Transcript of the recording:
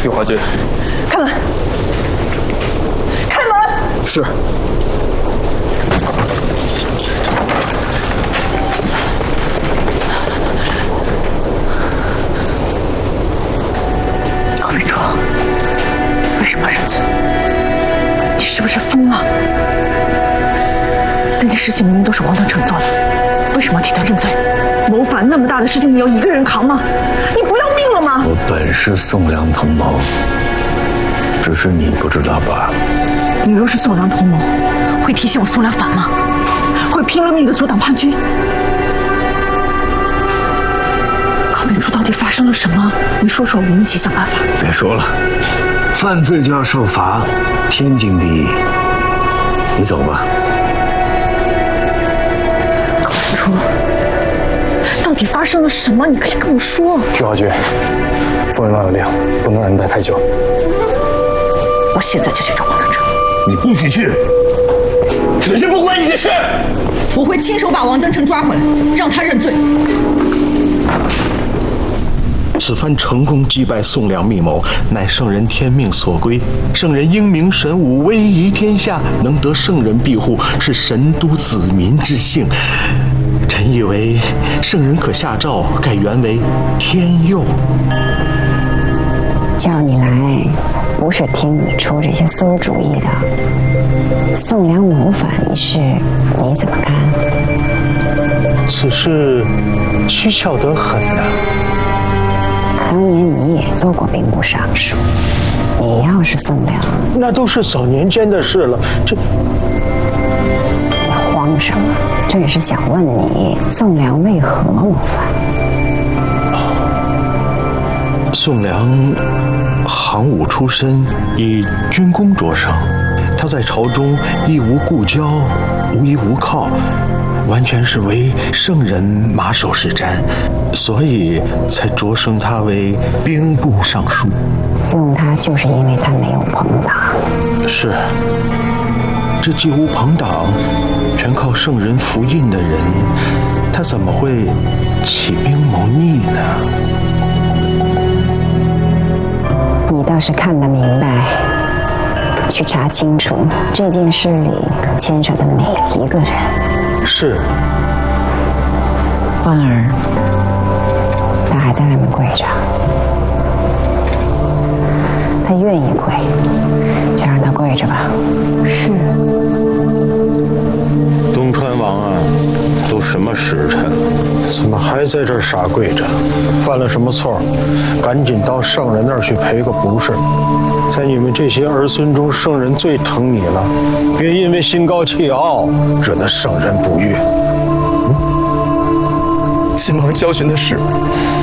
玉华君， 开门！开门！ 是。 侯明珠，为什么认罪？你是不是疯了？那件事情明明都是王登成做的，为什么替他认罪？谋反那么大的事情，你要一个人扛吗？你不要命了吗？ 我本是宋梁同谋，只是你不知道罢了。 你若是宋梁同谋，会提醒我宋梁反吗？会拼了命的阻挡叛军？郝明珠到底发生了什么？你说说，我们一起想办法。 别说了，犯罪就要受罚，天经地义。你走吧。 郝明珠，到底发生了什么？你可以跟我说。 玉华君，夫人让有令，不能让人待太久。 我现在就去找王登成。 你不许去，只是不归你的事。 我会亲手把王登成抓回来，让他认罪。 此番成功击败宋梁密谋，乃圣人天命所归。圣人英明神武，威仪天下，能得圣人庇护，是神都子民之幸。臣以为圣人可下诏改原为天佑。 叫你来，不是听你出这些馊主意的。宋梁谋反一事，你怎么看？ 此事蹊跷得很呐。 当年你也做过兵部尚书，你要是宋梁， 那都是早年间的事了。这你慌什么？正是想问你，宋梁为何谋反？ 宋梁行武出身，以军功着称。他在朝中亦无故交，无依无靠，完全是为圣人马首是瞻，所以才擢升他为兵部尚书。 用他就是因为他没有朋党。 是，这既无朋党，全靠圣人符印的人，他怎么会起兵谋逆呢？ 你倒是看得明白，去查清楚这件事里牵扯的每一个人。 是。 婉儿，他还在外面跪着，他愿意跪，就让他跪着吧。 是。 东川王啊，都什么时辰了，怎么还在这儿傻跪着？犯了什么错？赶紧到圣人那儿去赔个不是。在你们这些儿孙中，圣人最疼你了，别因为心高气傲，惹得圣人不悦。 秦王教训的是，